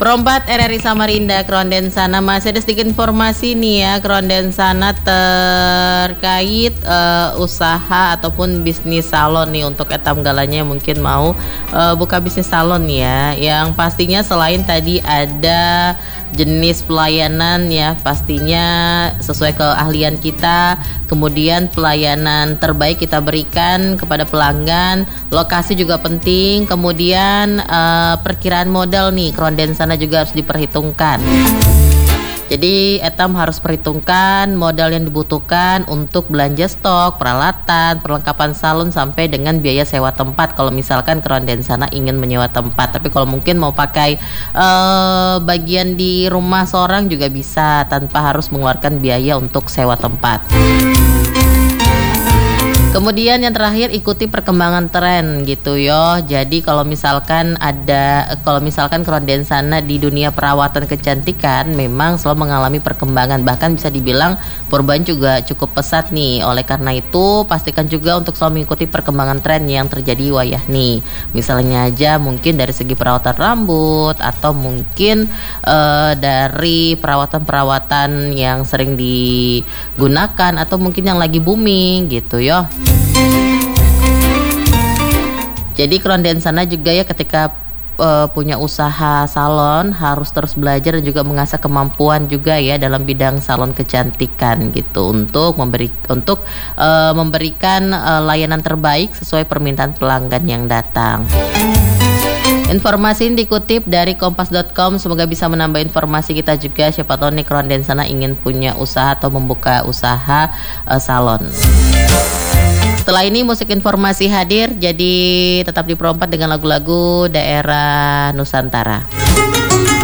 Perompat RRI Samarinda, Kronden Sana. Masih ada sedikit informasi nih ya, Kronden Sana terkait usaha ataupun bisnis salon nih. Untuk etam galanya mungkin mau buka bisnis salon ya. Yang pastinya selain tadi ada jenis pelayanan ya, pastinya sesuai keahlian kita. Kemudian pelayanan terbaik kita berikan kepada pelanggan. Lokasi juga penting. Kemudian perkiraan modal nih, Kronden Sana juga harus diperhitungkan. Jadi etam harus perhitungkan modal yang dibutuhkan untuk belanja stok, peralatan, perlengkapan salon sampai dengan biaya sewa tempat. Kalau misalkan Kronden Sana ingin menyewa tempat, tapi kalau mungkin mau pakai bagian di rumah seorang juga bisa tanpa harus mengeluarkan biaya untuk sewa tempat. Kemudian yang terakhir, ikuti perkembangan tren gitu yo. Jadi kalau misalkan Kronden Sana di dunia perawatan kecantikan memang selalu mengalami perkembangan, bahkan bisa dibilang perubahan juga cukup pesat nih. Oleh karena itu pastikan juga untuk selalu mengikuti perkembangan tren yang terjadi wayah nih. Misalnya aja mungkin dari segi perawatan rambut, atau mungkin dari perawatan-perawatan yang sering digunakan, atau mungkin yang lagi booming gitu yo. Jadi Kronden Sana juga ya, ketika punya usaha salon harus terus belajar dan juga mengasah kemampuan juga ya dalam bidang salon kecantikan gitu, untuk memberikan layanan terbaik sesuai permintaan pelanggan yang datang. Informasi ini dikutip dari kompas.com. Semoga bisa menambah informasi kita juga. Siapa tahu nih Kronden Sana ingin punya usaha atau membuka usaha salon. Setelah ini musik informasi hadir, jadi tetap di Perompat dengan lagu-lagu daerah Nusantara.